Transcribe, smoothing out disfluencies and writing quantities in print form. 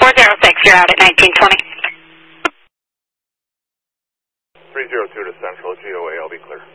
406, you're out at 1920. 302 to Central, GOA, I'll be clear.